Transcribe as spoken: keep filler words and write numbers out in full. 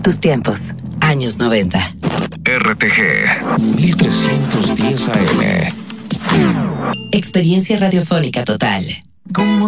tus tiempos. Años noventa. R T G mil trescientos diez A M. Experiencia radiofónica total. ¿Cómo